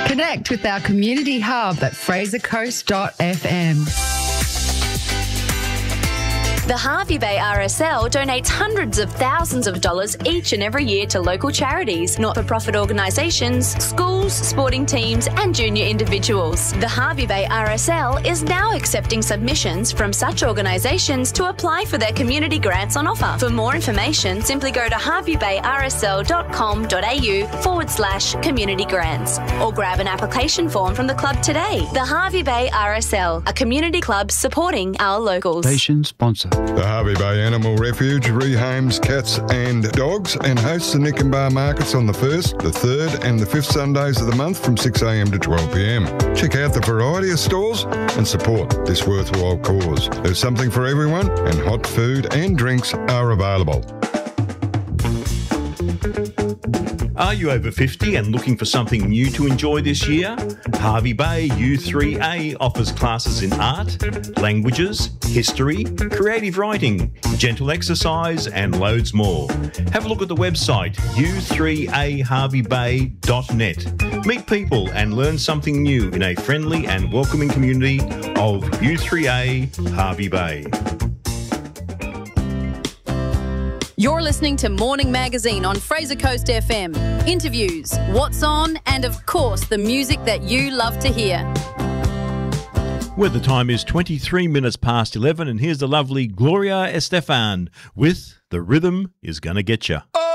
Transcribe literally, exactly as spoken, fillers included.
Connect with our community hub at fraser coast dot f m. The Hervey Bay R S L donates hundreds of thousands of dollars each and every year to local charities, not-for-profit organisations, schools, sporting teams and junior individuals. The Hervey Bay R S L is now accepting submissions from such organisations to apply for their community grants on offer. For more information, simply go to herveybayrsl.com.au forward slash community grants or grab an application form from the club today. The Hervey Bay R S L, a community club supporting our locals. Station sponsor. The Hervey Bay Animal Refuge rehomes cats and dogs and hosts the Nick and Bar markets on the first, the third and the fifth Sundays of the month from six a m to twelve p m. Check out the variety of stores and support this worthwhile cause. There's something for everyone and hot food and drinks are available. Are you over fifty and looking for something new to enjoy this year? Hervey Bay U three A offers classes in art, languages, history, creative writing, gentle exercise and loads more. Have a look at the website u three a hervey bay dot net. Meet people and learn something new in a friendly and welcoming community of U three A Hervey Bay. You're listening to Morning Magazine on Fraser Coast F M. Interviews, what's on, and of course the music that you love to hear. Where the time is twenty-three minutes past eleven, and here's the lovely Gloria Estefan with The Rhythm Is Gonna Get Ya. Oh!